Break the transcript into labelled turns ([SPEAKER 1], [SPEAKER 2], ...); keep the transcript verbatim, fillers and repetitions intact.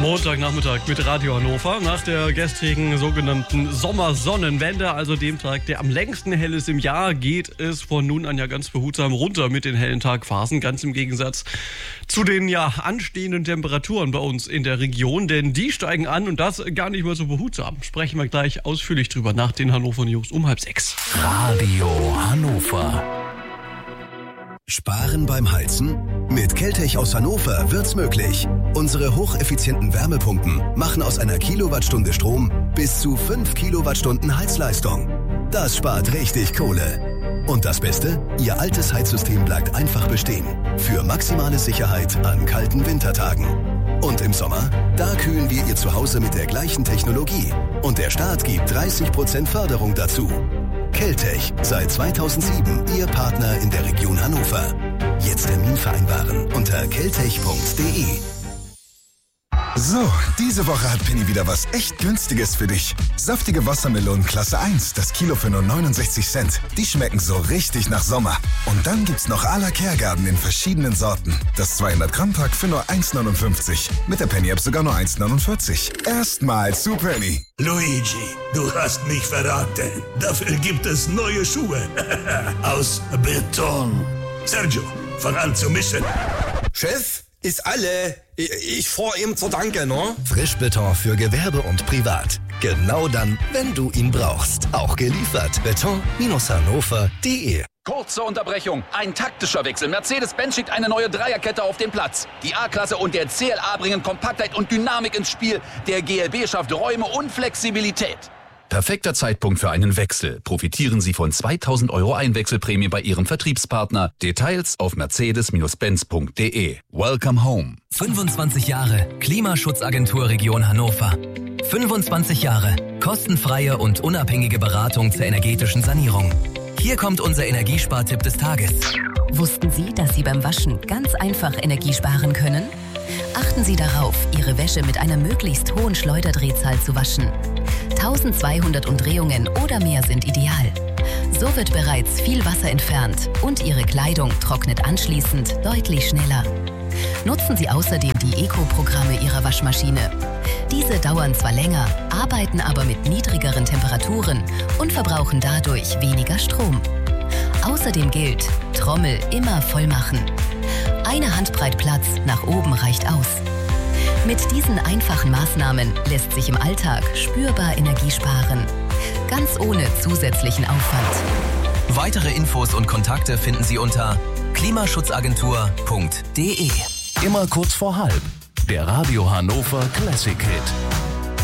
[SPEAKER 1] Montagnachmittag mit Radio Hannover. Nach der gestrigen sogenannten Sommersonnenwende, also dem Tag, der am längsten hell ist im Jahr, geht es von nun an ja ganz behutsam runter mit den hellen Tagphasen. Ganz im Gegensatz zu den ja anstehenden Temperaturen bei uns in der Region, denn die steigen an und das gar nicht mal so behutsam. Sprechen wir gleich ausführlich drüber nach den Hannover News um halb sechs.
[SPEAKER 2] Radio Hannover.
[SPEAKER 3] Sparen beim Heizen? Mit Keltech aus Hannover wird's möglich. Unsere hocheffizienten Wärmepumpen machen aus einer Kilowattstunde Strom bis zu fünf Kilowattstunden Heizleistung. Das spart richtig Kohle. Und das Beste? Ihr altes Heizsystem bleibt einfach bestehen. Für maximale Sicherheit an kalten Wintertagen. Und im Sommer? Da kühlen wir Ihr Zuhause mit der gleichen Technologie. Und der Staat gibt dreißig Prozent Förderung dazu. Keltech, seit zweitausendsieben Ihr Partner in der Region Hannover. Jetzt Termin vereinbaren unter keltech punkt de.
[SPEAKER 4] So, diese Woche hat Penny wieder was echt Günstiges für dich. Saftige Wassermelonen Klasse eins, das Kilo für nur neunundsechzig Cent. Die schmecken so richtig nach Sommer. Und dann gibt's noch à la Kergarten in verschiedenen Sorten. Das zweihundert Gramm Pack für nur eins neunundfünfzig. Mit der Penny-App sogar nur eins neunundvierzig. Erstmal zu Penny.
[SPEAKER 5] Luigi, du hast mich verraten. Dafür gibt es neue Schuhe. Aus Beton. Sergio, fang an zu mischen.
[SPEAKER 6] Chef, ist alle. Ich, ich fahr ihm zur Danke, ne?
[SPEAKER 3] Frischbeton für Gewerbe und Privat. Genau dann, wenn du ihn brauchst. Auch geliefert. beton Hannover punkt de.
[SPEAKER 7] Kurze Unterbrechung. Ein taktischer Wechsel. Mercedes-Benz schickt eine neue Dreierkette auf den Platz. Die A-Klasse und der C L A bringen Kompaktheit und Dynamik ins Spiel. Der G L B schafft Räume und Flexibilität.
[SPEAKER 2] Perfekter Zeitpunkt für einen Wechsel. Profitieren Sie von zweitausend Euro Einwechselprämie bei Ihrem Vertriebspartner. Details auf mercedes Benz punkt de. Welcome home.
[SPEAKER 8] fünfundzwanzig Jahre Klimaschutzagentur Region Hannover. fünfundzwanzig Jahre kostenfreie und unabhängige Beratung zur energetischen Sanierung. Hier kommt unser Energiespartipp des Tages.
[SPEAKER 9] Wussten Sie, dass Sie beim Waschen ganz einfach Energie sparen können? Achten Sie darauf, Ihre Wäsche mit einer möglichst hohen Schleuderdrehzahl zu waschen. eintausendzweihundert Umdrehungen oder mehr sind ideal. So wird bereits viel Wasser entfernt und Ihre Kleidung trocknet anschließend deutlich schneller. Nutzen Sie außerdem die Eco-Programme Ihrer Waschmaschine. Diese dauern zwar länger, arbeiten aber mit niedrigeren Temperaturen und verbrauchen dadurch weniger Strom. Außerdem gilt, Trommel immer voll machen. Eine Handbreit Platz nach oben reicht aus. Mit diesen einfachen Maßnahmen lässt sich im Alltag spürbar Energie sparen. Ganz ohne zusätzlichen Aufwand.
[SPEAKER 8] Weitere Infos und Kontakte finden Sie unter klimaschutzagentur punkt de.
[SPEAKER 2] Immer kurz vor halb. Der Radio Hannover Classic Hit.